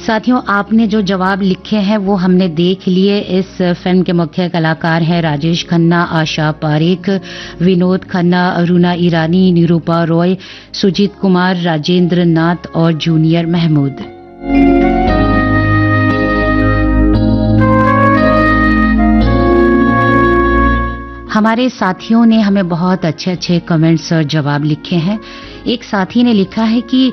साथियों, आपने जो जवाब लिखे हैं वो हमने देख लिए। इस फिल्म के मुख्य कलाकार हैं राजेश खन्ना, आशा पारेख, विनोद खन्ना, अरुणा ईरानी, निरूपा रॉय, सुजीत कुमार, राजेंद्र नाथ और जूनियर महमूद। हमारे साथियों ने हमें बहुत अच्छे अच्छे कमेंट्स और जवाब लिखे हैं। एक साथी ने लिखा है कि